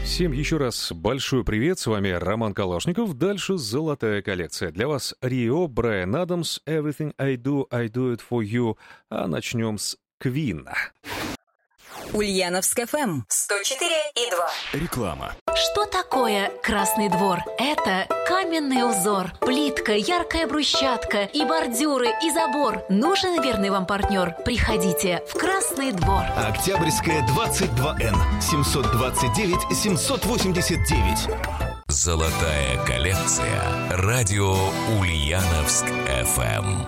Всем еще раз большой привет, с вами Роман Калашников. Дальше золотая коллекция. Для вас Рио, Брайан Адамс, Everything I do it for you. А начнем с Queen. Ульяновск ФМ 104,2. Реклама. Что такое Красный двор? Это каменный узор, плитка, яркая брусчатка, и бордюры, и забор. Нужен верный вам партнер? Приходите в Красный двор. Октябрьская, 22Н, 729-789. Золотая коллекция. Радио Ульяновск ФМ.